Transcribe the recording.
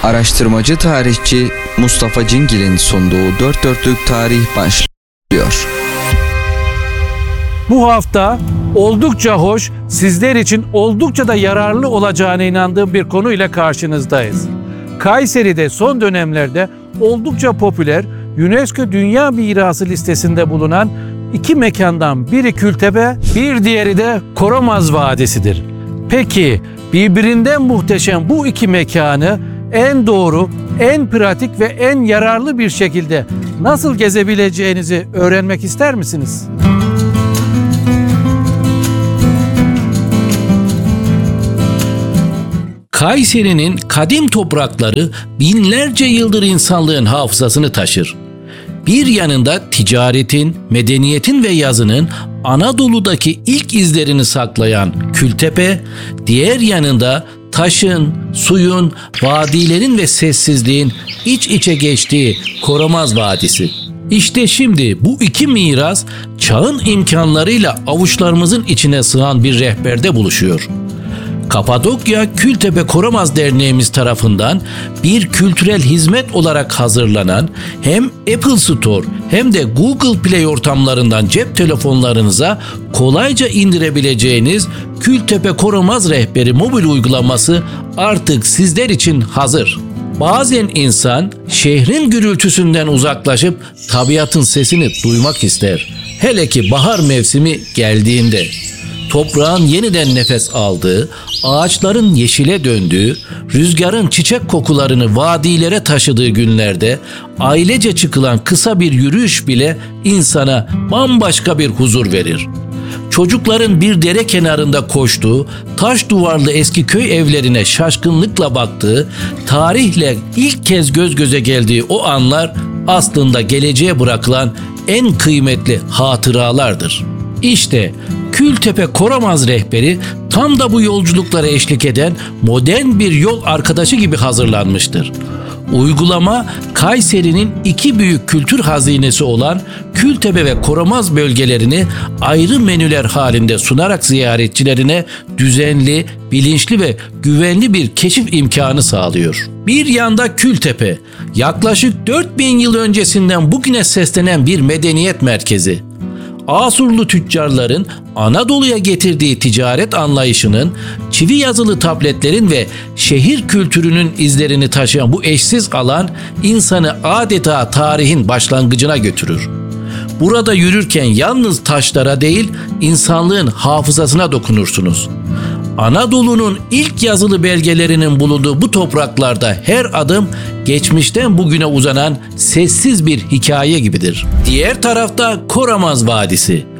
Araştırmacı tarihçi Mustafa Cingil'in sunduğu Dört Dörtlük Tarih başlıyor. Bu hafta oldukça hoş, sizler için oldukça da yararlı olacağına inandığım bir konuyla karşınızdayız. Kayseri'de son dönemlerde oldukça popüler, UNESCO Dünya Mirası listesinde bulunan iki mekandan biri Kültepe, bir diğeri de Koramaz Vadisi'dir. Peki birbirinden muhteşem bu iki mekanı en doğru, en pratik ve en yararlı bir şekilde nasıl gezebileceğinizi öğrenmek ister misiniz? Kayseri'nin kadim toprakları binlerce yıldır insanlığın hafızasını taşır. Bir yanında ticaretin, medeniyetin ve yazının Anadolu'daki ilk izlerini saklayan Kültepe, diğer yanında taşın, suyun, vadilerin ve sessizliğin iç içe geçtiği Koramaz Vadisi. İşte şimdi bu iki miras çağın imkanlarıyla avuçlarımızın içine sığan bir rehberde buluşuyor. Kapadokya Kültepe Koramaz Derneğimiz tarafından bir kültürel hizmet olarak hazırlanan hem Apple Store hem de Google Play ortamlarından cep telefonlarınıza kolayca indirebileceğiniz Kültepe Koramaz Rehberi mobil uygulaması artık sizler için hazır. Bazen insan şehrin gürültüsünden uzaklaşıp tabiatın sesini duymak ister. Hele ki bahar mevsimi geldiğinde. Toprağın yeniden nefes aldığı, ağaçların yeşile döndüğü, rüzgarın çiçek kokularını vadilere taşıdığı günlerde ailece çıkılan kısa bir yürüyüş bile insana bambaşka bir huzur verir. Çocukların bir dere kenarında koştuğu, taş duvarlı eski köy evlerine şaşkınlıkla baktığı, tarihle ilk kez göz göze geldiği o anlar aslında geleceğe bırakılan en kıymetli hatıralardır. İşte Kültepe Koramaz Rehberi tam da bu yolculuklara eşlik eden modern bir yol arkadaşı gibi hazırlanmıştır. Uygulama Kayseri'nin iki büyük kültür hazinesi olan Kültepe ve Koramaz bölgelerini ayrı menüler halinde sunarak ziyaretçilerine düzenli, bilinçli ve güvenli bir keşif imkanı sağlıyor. Bir yanda Kültepe, yaklaşık 4000 yıl öncesinden bugüne seslenen bir medeniyet merkezi. Asurlu tüccarların Anadolu'ya getirdiği ticaret anlayışının, çivi yazılı tabletlerin ve şehir kültürünün izlerini taşıyan bu eşsiz alan insanı adeta tarihin başlangıcına götürür. Burada yürürken yalnız taşlara değil, insanlığın hafızasına dokunursunuz. Anadolu'nun ilk yazılı belgelerinin bulunduğu bu topraklarda her adım geçmişten bugüne uzanan sessiz bir hikaye gibidir. Diğer tarafta Koramaz Vadisi.